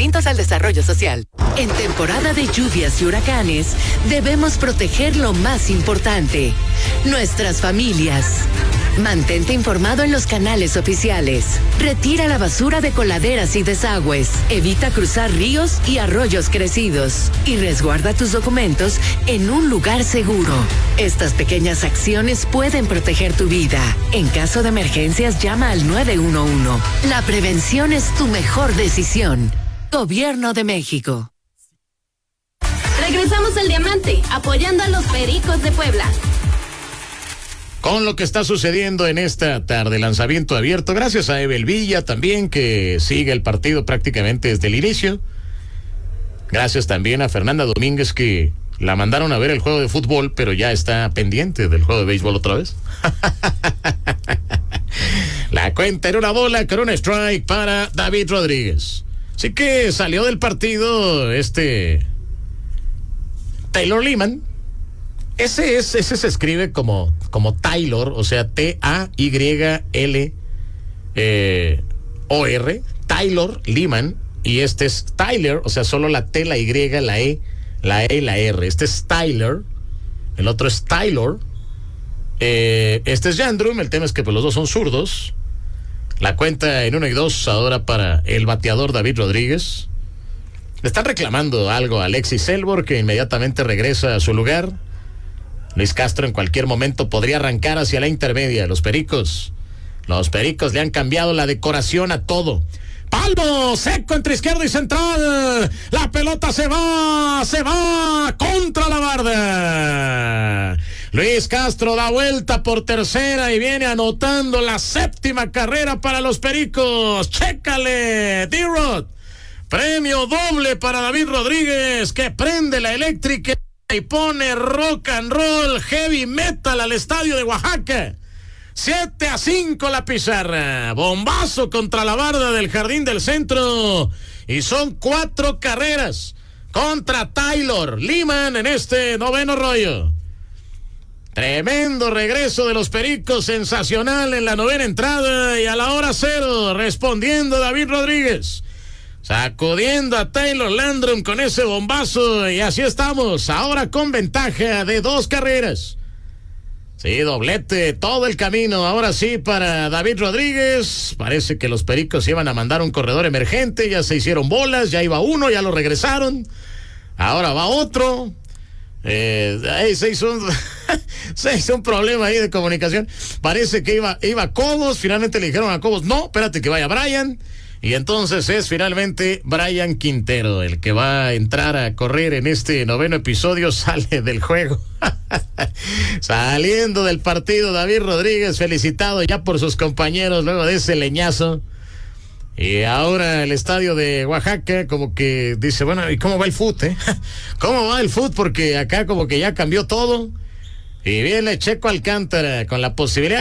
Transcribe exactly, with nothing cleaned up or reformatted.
distintos al desarrollo social. En temporada de lluvias y huracanes, debemos proteger lo más importante, nuestras familias. Mantente informado en los canales oficiales. Retira la basura de coladeras y desagües. Evita cruzar ríos y arroyos crecidos. Y resguarda tus documentos en un lugar seguro. Estas pequeñas acciones pueden proteger tu vida. En caso de emergencias, llama al nueve uno uno. La prevención es tu mejor decisión. Gobierno de México. Regresamos al Diamante, apoyando a los Pericos de Puebla. Con lo que está sucediendo en esta tarde, lanzamiento abierto, gracias a Evel Villa también, que sigue el partido prácticamente desde el inicio. Gracias también a Fernanda Domínguez, que la mandaron a ver el juego de fútbol, pero ya está pendiente del juego de béisbol otra vez. La cuenta era una bola con un strike para David Rodríguez. Así que salió del partido este Taylor Lehman. Ese es, ese se escribe como, como Taylor, o sea, T A Y L O R, Taylor Lehman, y este es Tyler, o sea, solo la T, la Y, la E, la E y la R. Este es Tyler, el otro es Taylor, eh, este es Yandrum. El tema es que pues, los dos son zurdos. La cuenta en uno y dos ahora para el bateador David Rodríguez. Le están reclamando algo a Alexis Selbor, que inmediatamente regresa a su lugar. Luis Castro en cualquier momento podría arrancar hacia la intermedia. Los Pericos, los Pericos le han cambiado la decoración a todo. Palmo seco entre izquierdo y central. La pelota se va, se va contra la barda. Luis Castro da vuelta por tercera y viene anotando la séptima carrera para los Pericos. Chécale, D-Rod. Premio doble para David Rodríguez, que prende la eléctrica y pone rock and roll, heavy metal al estadio de Oaxaca. siete a cinco la pizarra. Bombazo contra la barda del Jardín del Centro. Y son cuatro carreras contra Taylor Lehman en este noveno rollo. Tremendo regreso de los Pericos, sensacional en la novena entrada, y a la hora cero respondiendo David Rodríguez, sacudiendo a Taylor Landrum con ese bombazo, y así estamos, ahora con ventaja de dos carreras. Sí, doblete todo el camino, ahora sí para David Rodríguez. Parece que los Pericos iban a mandar un corredor emergente, ya se hicieron bolas, ya iba uno, ya lo regresaron, ahora va otro. Eh, hey, se hizo un se hizo un problema ahí de comunicación. Parece que iba, iba Cobos, finalmente le dijeron a Cobos, no, espérate que vaya Brian. Y entonces es finalmente Brian Quintero el que va a entrar a correr en este noveno episodio. Sale del juego saliendo del partido David Rodríguez, felicitado ya por sus compañeros luego de ese leñazo. Y ahora el estadio de Oaxaca como que dice, bueno, ¿y cómo va el fútbol, eh? ¿Cómo va el fútbol? Porque acá como que ya cambió todo. Y viene Checo Alcántara con la posibilidad